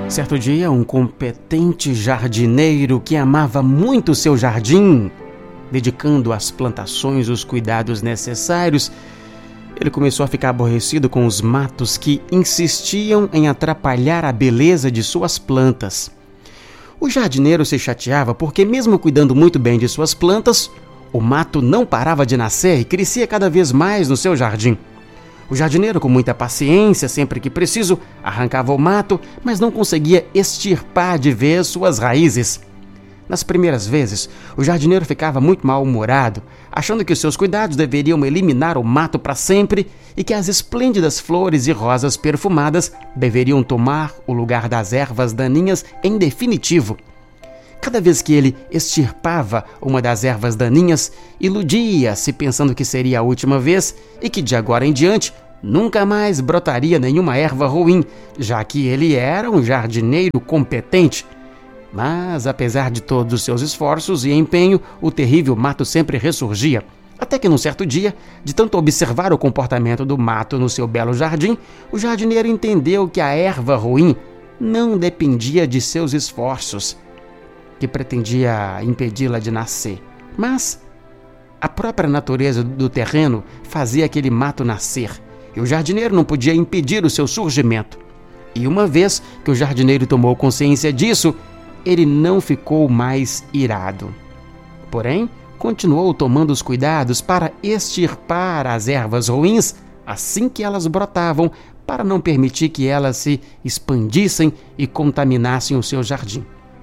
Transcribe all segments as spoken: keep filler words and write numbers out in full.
Certo dia, um competente jardineiro que amava muito seu jardim, dedicando às plantações os cuidados necessários, ele começou a ficar aborrecido com os matos que insistiam em atrapalhar a beleza de suas plantas. O jardineiro se chateava porque, mesmo cuidando muito bem de suas plantas, o mato não parava de nascer e crescia cada vez mais no seu jardim. O jardineiro, com muita paciência, sempre que preciso, arrancava o mato, mas não conseguia extirpar de vez suas raízes. Nas primeiras vezes, o jardineiro ficava muito mal-humorado, achando que os seus cuidados deveriam eliminar o mato para sempre e que as esplêndidas flores e rosas perfumadas deveriam tomar o lugar das ervas daninhas em definitivo. Cada vez que ele extirpava uma das ervas daninhas, iludia-se pensando que seria a última vez e que de agora em diante nunca mais brotaria nenhuma erva ruim, já que ele era um jardineiro competente. Mas, apesar de todos os seus esforços e empenho, o terrível mato sempre ressurgia. Até que num certo dia, de tanto observar o comportamento do mato no seu belo jardim, o jardineiro entendeu que a erva ruim não dependia de seus esforços, que pretendia impedi-la de nascer. Mas a própria natureza do terreno fazia aquele mato nascer, e o jardineiro não podia impedir o seu surgimento. E uma vez que o jardineiro tomou consciência disso, ele não ficou mais irado. Porém, continuou tomando os cuidados para extirpar as ervas ruins assim que elas brotavam, para não permitir que elas se expandissem e contaminassem o seu jardim.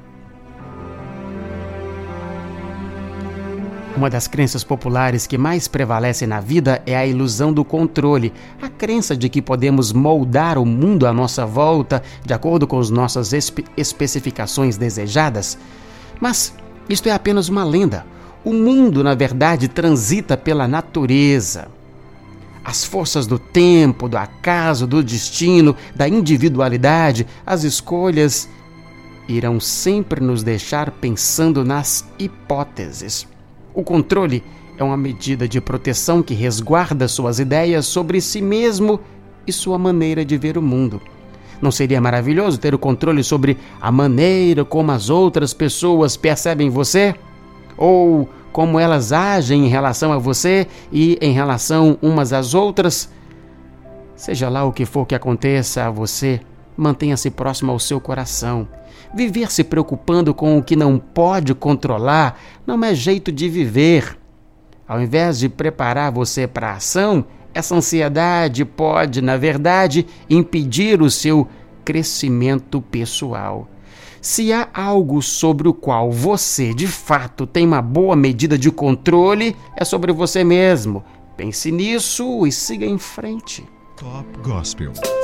Uma das crenças populares que mais prevalece na vida é a ilusão do controle, a crença de que podemos moldar o mundo à nossa volta de acordo com as nossas espe- especificações desejadas. Mas isto é apenas uma lenda. O mundo, na verdade, transita pela natureza. As forças do tempo, do acaso, do destino, da individualidade, as escolhas irão sempre nos deixar pensando nas hipóteses. O controle é uma medida de proteção que resguarda suas ideias sobre si mesmo e sua maneira de ver o mundo. Não seria maravilhoso ter o controle sobre a maneira como as outras pessoas percebem você? Ou como elas agem em relação a você e em relação umas às outras? Seja lá o que for que aconteça a você, mantenha-se próximo ao seu coração. Viver se preocupando com o que não pode controlar não é jeito de viver. Ao invés de preparar você para a ação, essa ansiedade pode, na verdade, impedir o seu crescimento pessoal. Se há algo sobre o qual você, de fato, tem uma boa medida de controle, é sobre você mesmo. Pense nisso e siga em frente. Top Gospel.